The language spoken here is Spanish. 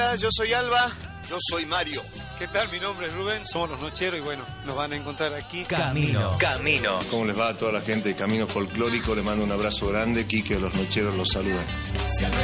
Hola, yo soy Alba. Yo soy Mario. ¿Qué tal? Mi nombre es Rubén, somos Los Nocheros y bueno, nos van a encontrar aquí. Camino. ¿Cómo les va a toda la gente de Camino Folclórico? Les mando un abrazo grande. Quique de Los Nocheros los saluda.